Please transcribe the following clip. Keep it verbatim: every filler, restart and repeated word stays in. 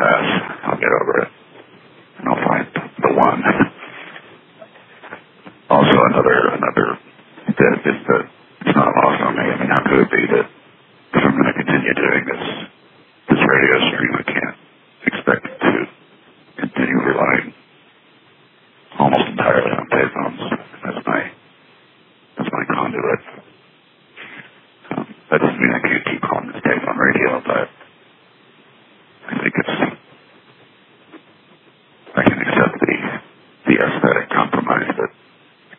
pass. I'll get over it. And I'll find the one. Also, another, another, that is that it's not lost on me. I mean, how could it be that if I'm going to continue doing this, this radio stream, I can't expect to continue relying almost entirely on payphones. That's my, that's my conduit. Um, that doesn't mean I can't keep calling this payphone radio, but I think it's